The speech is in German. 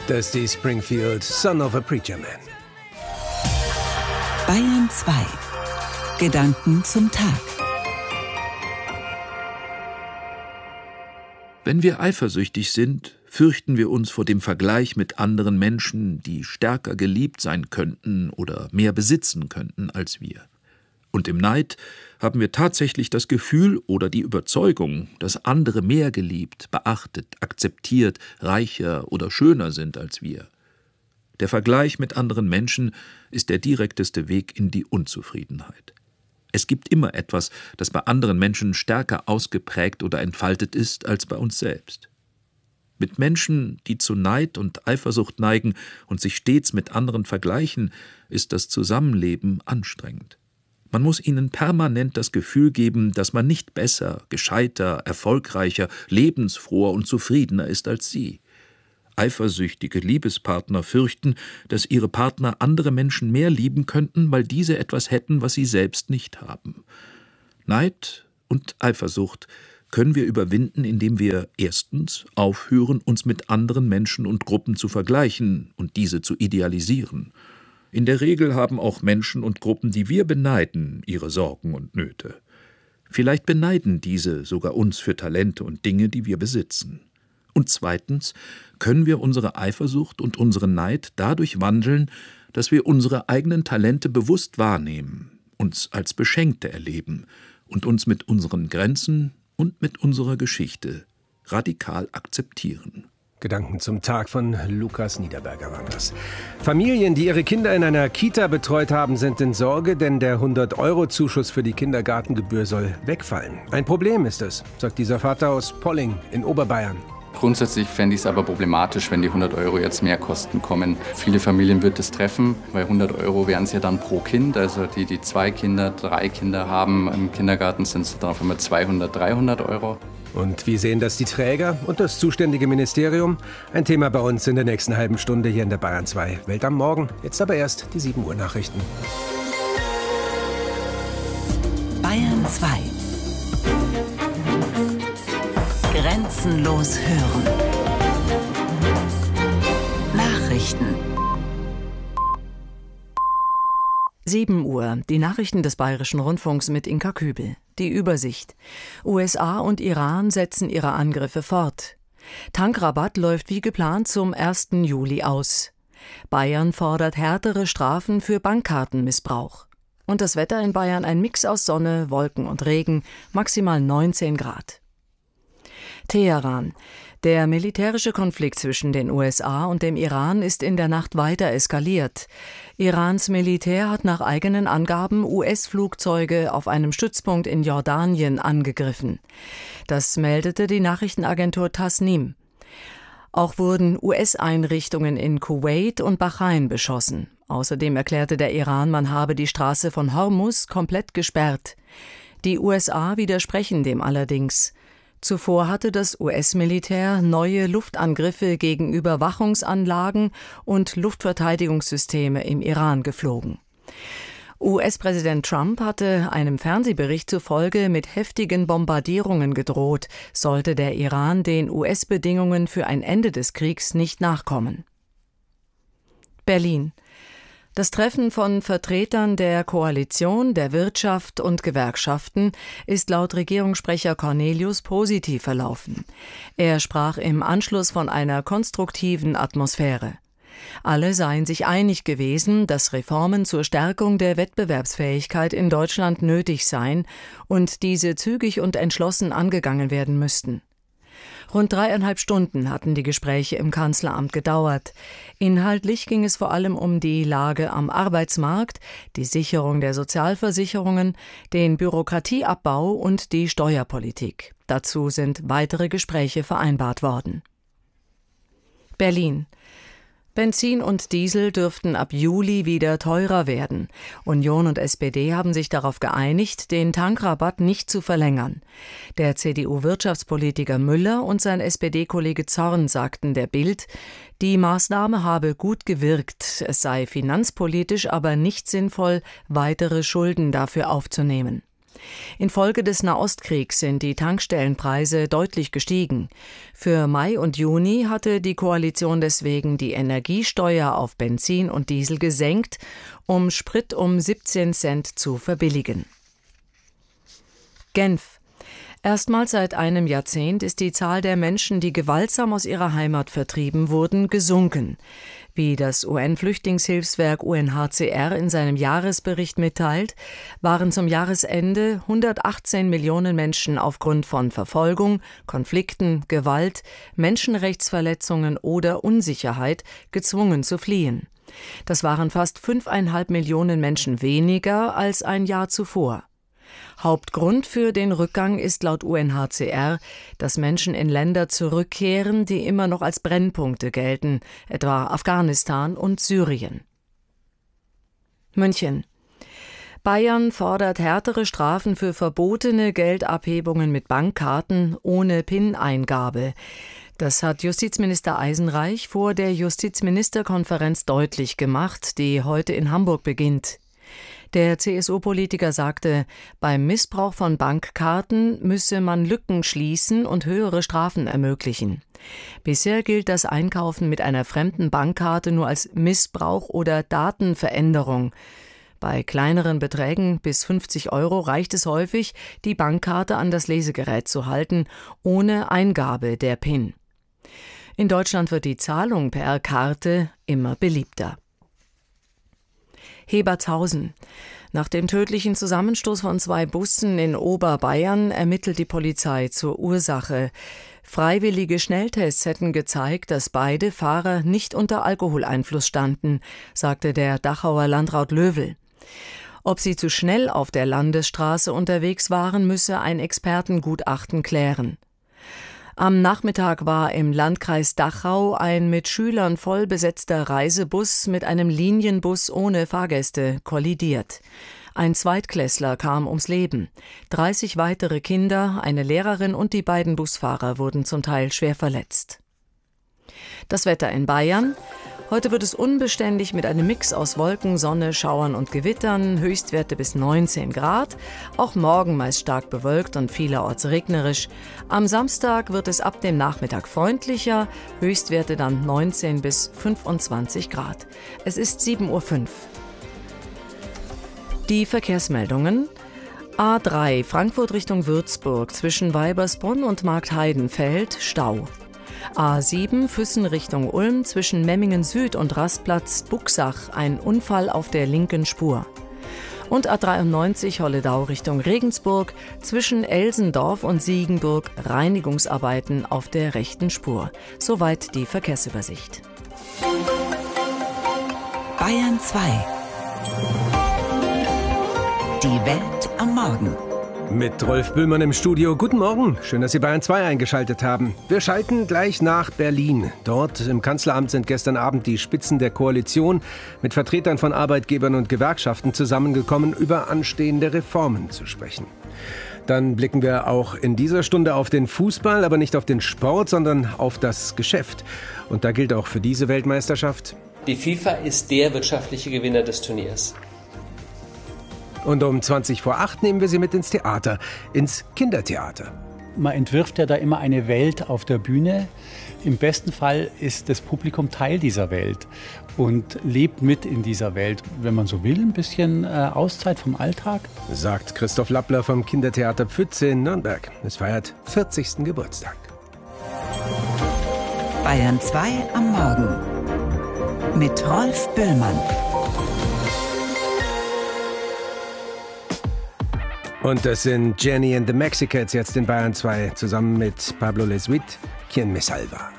Dusty Springfield, Son of a Preacher Man. Bayern 2. Gedanken zum Tag. Wenn wir eifersüchtig sind, fürchten wir uns vor dem Vergleich mit anderen Menschen, die stärker geliebt sein könnten oder mehr besitzen könnten als wir. Und im Neid haben wir tatsächlich das Gefühl oder die Überzeugung, dass andere mehr geliebt, beachtet, akzeptiert, reicher oder schöner sind als wir. Der Vergleich mit anderen Menschen ist der direkteste Weg in die Unzufriedenheit. Es gibt immer etwas, das bei anderen Menschen stärker ausgeprägt oder entfaltet ist als bei uns selbst. Mit Menschen, die zu Neid und Eifersucht neigen und sich stets mit anderen vergleichen, ist das Zusammenleben anstrengend. Man muss ihnen permanent das Gefühl geben, dass man nicht besser, gescheiter, erfolgreicher, lebensfroher und zufriedener ist als sie. Eifersüchtige Liebespartner fürchten, dass ihre Partner andere Menschen mehr lieben könnten, weil diese etwas hätten, was sie selbst nicht haben. Neid und Eifersucht können wir überwinden, indem wir erstens aufhören, uns mit anderen Menschen und Gruppen zu vergleichen und diese zu idealisieren. In der Regel haben auch Menschen und Gruppen, die wir beneiden, ihre Sorgen und Nöte. Vielleicht beneiden diese sogar uns für Talente und Dinge, die wir besitzen. Und zweitens können wir unsere Eifersucht und unseren Neid dadurch wandeln, dass wir unsere eigenen Talente bewusst wahrnehmen, uns als Beschenkte erleben und uns mit unseren Grenzen und mit unserer Geschichte radikal akzeptieren. Gedanken zum Tag von Lukas Niederberger war das. Familien, die ihre Kinder in einer Kita betreut haben, sind in Sorge, denn der 100-Euro-Zuschuss für die Kindergartengebühr soll wegfallen. Ein Problem ist es, sagt dieser Vater aus Polling in Oberbayern. Grundsätzlich fände ich es aber problematisch, wenn die 100 Euro jetzt mehr Kosten kommen. Viele Familien wird es treffen, weil 100 Euro wären es ja dann pro Kind. Also die 2 Kinder, 3 Kinder haben im Kindergarten, sind es dann auf einmal 200, 300 Euro. Und wie sehen das die Träger und das zuständige Ministerium? Ein Thema bei uns in der nächsten halben Stunde hier in der Bayern 2 Welt am Morgen. Jetzt aber erst die 7 Uhr Nachrichten. Bayern 2. Grenzenlos hören. Nachrichten. 7 Uhr. Die Nachrichten des Bayerischen Rundfunks mit Inka Kübel. Die Übersicht. USA und Iran setzen ihre Angriffe fort. Tankrabatt läuft wie geplant zum 1. Juli aus. Bayern fordert härtere Strafen für Bankkartenmissbrauch. Und das Wetter in Bayern ein Mix aus Sonne, Wolken und Regen, maximal 19 Grad. Teheran. Der militärische Konflikt zwischen den USA und dem Iran ist in der Nacht weiter eskaliert. Irans Militär hat nach eigenen Angaben US-Flugzeuge auf einem Stützpunkt in Jordanien angegriffen. Das meldete die Nachrichtenagentur Tasnim. Auch wurden US-Einrichtungen in Kuwait und Bahrain beschossen. Außerdem erklärte der Iran, man habe die Straße von Hormuz komplett gesperrt. Die USA widersprechen dem allerdings. Zuvor hatte das US-Militär neue Luftangriffe gegen Überwachungsanlagen und Luftverteidigungssysteme im Iran geflogen. US-Präsident Trump hatte einem Fernsehbericht zufolge mit heftigen Bombardierungen gedroht, sollte der Iran den US-Bedingungen für ein Ende des Kriegs nicht nachkommen. Berlin. Das Treffen von Vertretern der Koalition, der Wirtschaft und Gewerkschaften ist laut Regierungssprecher Cornelius positiv verlaufen. Er sprach im Anschluss von einer konstruktiven Atmosphäre. Alle seien sich einig gewesen, dass Reformen zur Stärkung der Wettbewerbsfähigkeit in Deutschland nötig seien und diese zügig und entschlossen angegangen werden müssten. Rund 3,5 Stunden hatten die Gespräche im Kanzleramt gedauert. Inhaltlich ging es vor allem um die Lage am Arbeitsmarkt, die Sicherung der Sozialversicherungen, den Bürokratieabbau und die Steuerpolitik. Dazu sind weitere Gespräche vereinbart worden. Berlin. Benzin und Diesel dürften ab Juli wieder teurer werden. Union und SPD haben sich darauf geeinigt, den Tankrabatt nicht zu verlängern. Der CDU-Wirtschaftspolitiker Müller und sein SPD-Kollege Zorn sagten der Bild, die Maßnahme habe gut gewirkt, es sei finanzpolitisch aber nicht sinnvoll, weitere Schulden dafür aufzunehmen. Infolge des Nahostkriegs sind die Tankstellenpreise deutlich gestiegen. Für Mai und Juni hatte die Koalition deswegen die Energiesteuer auf Benzin und Diesel gesenkt, um Sprit um 17 Cent zu verbilligen. Genf. Erstmals seit einem Jahrzehnt ist die Zahl der Menschen, die gewaltsam aus ihrer Heimat vertrieben wurden, gesunken. Wie das UN-Flüchtlingshilfswerk UNHCR in seinem Jahresbericht mitteilt, waren zum Jahresende 118 Millionen Menschen aufgrund von Verfolgung, Konflikten, Gewalt, Menschenrechtsverletzungen oder Unsicherheit gezwungen zu fliehen. Das waren fast 5,5 Millionen Menschen weniger als ein Jahr zuvor. Hauptgrund für den Rückgang ist laut UNHCR, dass Menschen in Länder zurückkehren, die immer noch als Brennpunkte gelten, etwa Afghanistan und Syrien. München. Bayern fordert härtere Strafen für verbotene Geldabhebungen mit Bankkarten ohne PIN-Eingabe. Das hat Justizminister Eisenreich vor der Justizministerkonferenz deutlich gemacht, die heute in Hamburg beginnt. Der CSU-Politiker sagte, beim Missbrauch von Bankkarten müsse man Lücken schließen und höhere Strafen ermöglichen. Bisher gilt das Einkaufen mit einer fremden Bankkarte nur als Missbrauch oder Datenveränderung. Bei kleineren Beträgen bis 50 € reicht es häufig, die Bankkarte an das Lesegerät zu halten, ohne Eingabe der PIN. In Deutschland wird die Zahlung per Karte immer beliebter. Hebertshausen. Nach dem tödlichen Zusammenstoß von 2 Bussen in Oberbayern ermittelt die Polizei zur Ursache. Freiwillige Schnelltests hätten gezeigt, dass beide Fahrer nicht unter Alkoholeinfluss standen, sagte der Dachauer Landrat Löwel. Ob sie zu schnell auf der Landesstraße unterwegs waren, müsse ein Expertengutachten klären. Am Nachmittag war im Landkreis Dachau ein mit Schülern voll besetzter Reisebus mit einem Linienbus ohne Fahrgäste kollidiert. Ein Zweitklässler kam ums Leben. 30 weitere Kinder, eine Lehrerin und die beiden Busfahrer wurden zum Teil schwer verletzt. Das Wetter in Bayern. Heute wird es unbeständig mit einem Mix aus Wolken, Sonne, Schauern und Gewittern, Höchstwerte bis 19 Grad. Auch morgen meist stark bewölkt und vielerorts regnerisch. Am Samstag wird es ab dem Nachmittag freundlicher, Höchstwerte dann 19 bis 25 Grad. Es ist 7:05 Uhr. Die Verkehrsmeldungen. A3 Frankfurt Richtung Würzburg zwischen Weibersbrunn und Marktheidenfeld Stau. A7 Füssen Richtung Ulm zwischen Memmingen Süd und Rastplatz Buxach ein Unfall auf der linken Spur. Und A93 Holledau Richtung Regensburg zwischen Elsendorf und Siegenburg Reinigungsarbeiten auf der rechten Spur. Soweit die Verkehrsübersicht. Bayern 2. Die Welt am Morgen. Mit Rolf Böhlmann im Studio. Guten Morgen, schön, dass Sie Bayern 2 eingeschaltet haben. Wir schalten gleich nach Berlin. Dort im Kanzleramt sind gestern Abend die Spitzen der Koalition mit Vertretern von Arbeitgebern und Gewerkschaften zusammengekommen, über anstehende Reformen zu sprechen. Dann blicken wir auch in dieser Stunde auf den Fußball, aber nicht auf den Sport, sondern auf das Geschäft. Und da gilt auch für diese Weltmeisterschaft: Die FIFA ist der wirtschaftliche Gewinner des Turniers. Und um 7:20 nehmen wir Sie mit ins Theater, ins Kindertheater. Man entwirft ja da immer eine Welt auf der Bühne. Im besten Fall ist das Publikum Teil dieser Welt und lebt mit in dieser Welt, wenn man so will, ein bisschen Auszeit vom Alltag. Sagt Christoph Lappler vom Kindertheater Pfütze in Nürnberg. Es feiert 40. Geburtstag. Bayern 2 am Morgen mit Rolf Böhlmann. Und das sind Jenny and the Mexicats jetzt in Bayern 2 zusammen mit Pablo Lesuit, Quien me salva.